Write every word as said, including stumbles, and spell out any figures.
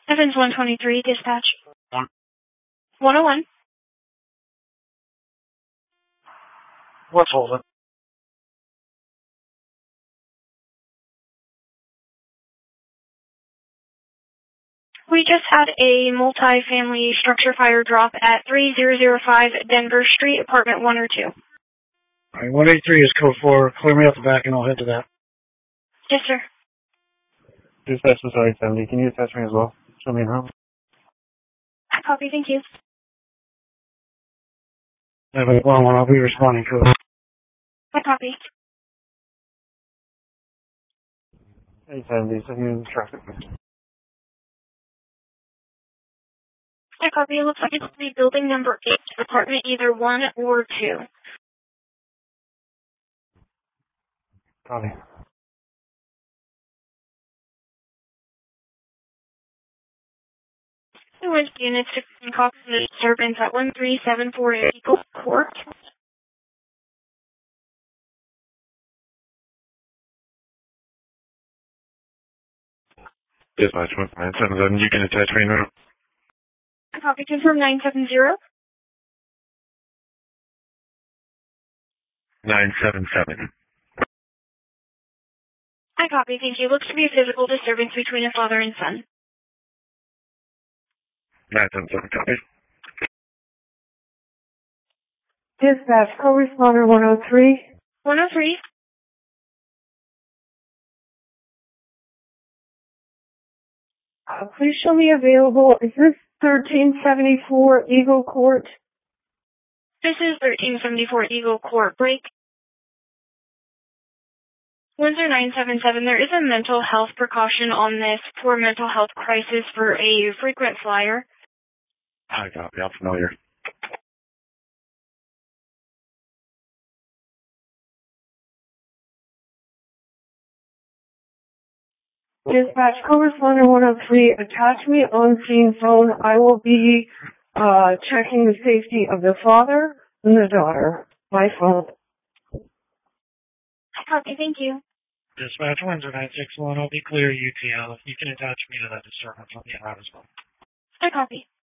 Evans one twenty-three, dispatch. One. one oh one. What's holding? We just had a multi-family structure fire drop at three thousand five Denver Street, apartment one oh two. All right, one eighty-three is code four. Clear me out the back and I'll head to that. Yes, sir. Dispatch was sorry, seventy. Can you attach me as well? Show me in room. Copy, thank you. seven one one, I'll be responding to it. I copy. eight seventy, so you traffic. I copy. It looks like it's the building number eight, apartment either one or two. Copy. There was unit sixteen Cox disturbance at one three seven four Eagle Court. Dispatch one nine seven seven, you can attach me now. I copy. Confirm nine seven zero. nine seven seven. I copy. Thank you. Looks to be a physical disturbance between a father and son. nine seven seven, copy. Dispatch, co-responder one oh three. one oh three. Uh, please show me available. Is this thirteen seventy-four Eagle Court? This is thirteen seventy-four Eagle Court. Break. Windsor nine seven seven, there is a mental health precaution on this for mental health crisis for a frequent flyer. Hi, copy. I'm familiar. Dispatch, co-responder one oh three, attach me on scene phone. I will be uh, checking the safety of the father and the daughter. My phone. Copy, thank you. Dispatch Windsor nine six one, I'll be clear U T L. If you can attach me to that disturbance, I'll be out as well. I copy.